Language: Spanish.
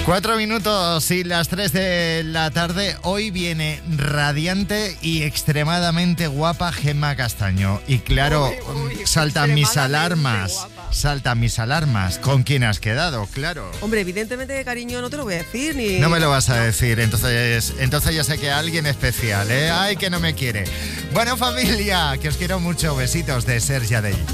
4 minutos y las 3 de la tarde. Hoy viene radiante y extremadamente guapa Gemma Castaño. Y claro, saltan mis alarmas. Guapa. Saltan mis alarmas. ¿Con quién has quedado? Claro. Hombre, evidentemente, cariño, no te lo voy a decir ni... No me lo vas a decir, entonces yo sé que alguien especial, ¿eh? Ay, que no me quiere. Bueno, familia, que os quiero mucho. Besitos de Sergi Adell.